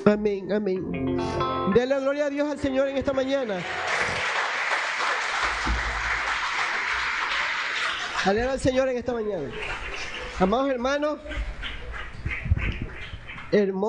Amén, amén. Dele gloria a Dios al Señor en esta mañana. Alaba al Señor en esta mañana. Amados hermanos, hermosos.